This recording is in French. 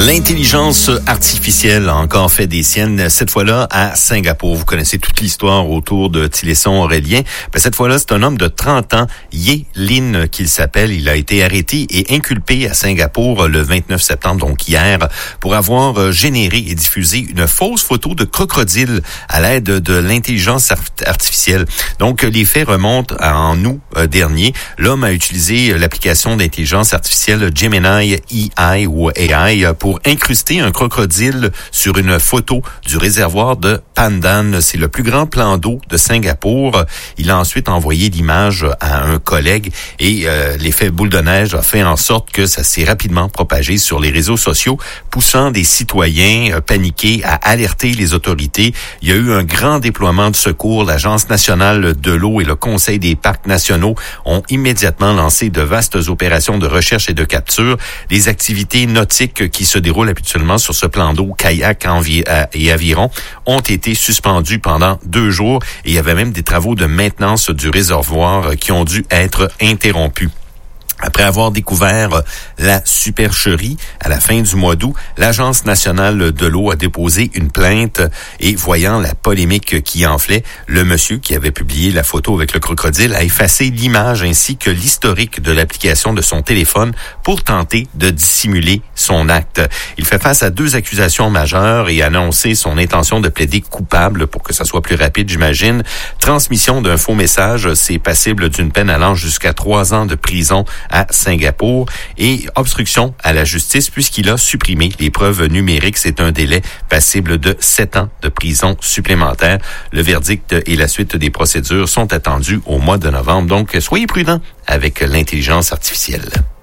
L'intelligence artificielle a encore fait des siennes, cette fois-là à Singapour. Vous connaissez toute l'histoire autour de Tileson Aurélien. Cette fois-là, c'est un homme de 30 ans, Ye Lin qu'il s'appelle. Il a été arrêté et inculpé à Singapour le 29 septembre, donc hier, pour avoir généré et diffusé une fausse photo de crocodile à l'aide de l'intelligence artificielle. Donc, les faits remontent en août dernier. L'homme a utilisé l'application d'intelligence artificielle Gemini AI ou AI pour incruster un crocodile sur une photo du réservoir de Pandan. C'est le plus grand plan d'eau de Singapour. Il a ensuite envoyé l'image à un collègue et l'effet boule de neige a fait en sorte que ça s'est rapidement propagé sur les réseaux sociaux, poussant des citoyens paniqués à alerter les autorités. Il y a eu un grand déploiement de secours. L'Agence nationale de l'eau et le Conseil des parcs nationaux ont immédiatement lancé de vastes opérations de recherche et de capture. Les activités nautiques qui se déroulent habituellement sur ce plan d'eau, kayak et aviron, ont été suspendues pendant 2 jours et il y avait même des travaux de maintenance du réservoir qui ont dû être interrompus. Après avoir découvert la supercherie à la fin du mois d'août, l'Agence nationale de l'eau a déposé une plainte et voyant la polémique qui enflait, le monsieur qui avait publié la photo avec le crocodile a effacé l'image ainsi que l'historique de l'application de son téléphone pour tenter de dissimuler son acte. Il fait face à 2 accusations majeures et a annoncé son intention de plaider coupable pour que ça soit plus rapide, j'imagine. Transmission d'un faux message, c'est passible d'une peine allant jusqu'à 3 ans de prison à Singapour et obstruction à la justice puisqu'il a supprimé les preuves numériques. C'est un délai passible de 7 ans de prison supplémentaire. Le verdict et la suite des procédures sont attendus au mois de novembre. Donc, soyez prudents avec l'intelligence artificielle.